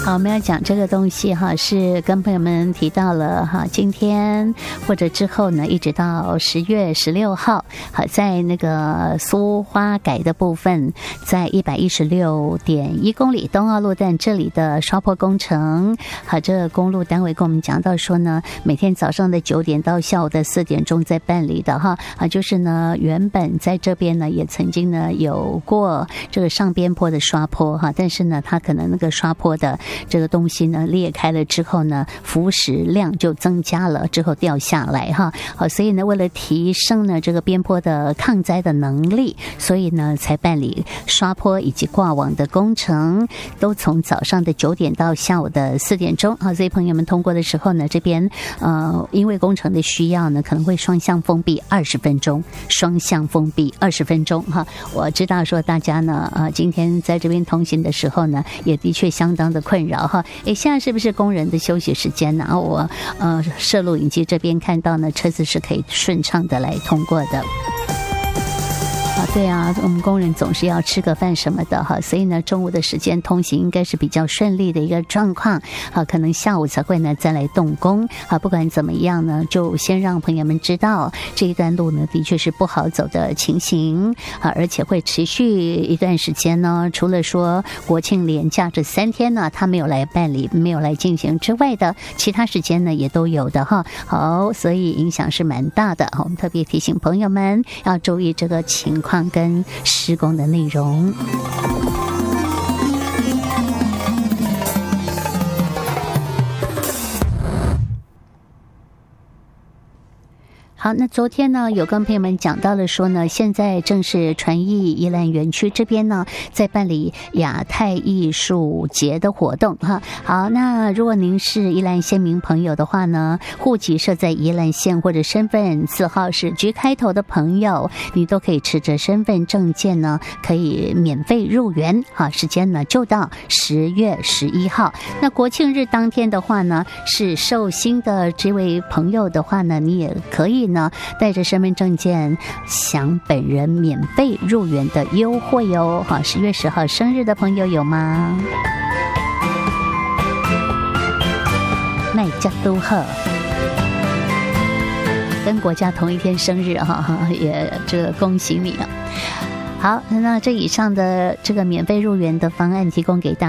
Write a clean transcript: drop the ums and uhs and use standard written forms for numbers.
好，我们要讲这个东西哈，是跟朋友们提到了哈，今天或者之后呢，一直到10月16号，好，在那个苏花改的部分，在116.1公里东澳路段这里的刷坡工程，好，这个公路单位跟我们讲到说呢，每天早上的9点到下午的4点钟在办理的哈，啊，就是呢，原本在这边呢也曾经呢有过这个上边坡的刷坡哈，但是呢，它可能那个刷坡的这个东西呢裂开了之后呢，腐蚀量就增加了，之后掉下来哈。好，所以呢，为了提升呢这个边坡的抗灾的能力，所以呢才办理刷坡以及挂网的工程，都从早上的9点到下午的4点钟。好，所以朋友们通过的时候呢，这边因为工程的需要呢，可能会双向封闭20分钟，双向封闭20分钟哈。我知道说大家呢今天在这边通行的时候呢，也的确相当的困扰哈。现在是不是工人的休息时间呢？我摄录影机这边看到呢，车子是可以顺畅的来通过的。对啊，我们工人总是要吃个饭什么的哈，所以呢，中午的时间通行应该是比较顺利的一个状况。好，可能下午才会呢再来动工。好，不管怎么样呢，就先让朋友们知道这一段路呢的确是不好走的情形啊，而且会持续一段时间呢。除了说国庆连假这3天呢，他没有来办理、没有来进行之外的，其他时间呢也都有的哈。好，所以影响是蛮大的。我们特别提醒朋友们要注意这个情况跟施工的内容。好，那昨天呢，有跟朋友们讲到了说呢，现在正是传艺宜兰园区这边呢，在办理亚太艺术节的活动哈。好，那如果您是宜兰县民朋友的话呢，户籍设在宜兰县或者身份字号是G开头的朋友，你都可以持着身份证件呢，可以免费入园哈。时间呢就到10月11号。那国庆日当天的话呢，是寿星的这位朋友的话呢，你也可以呢带着身份证件享本人免费入园的优惠哦。好，10月10号生日的朋友有吗？麦家都好，跟国家同一天生日哈，也这个恭喜你了。好，那这以上的这个免费入园的方案提供给大家。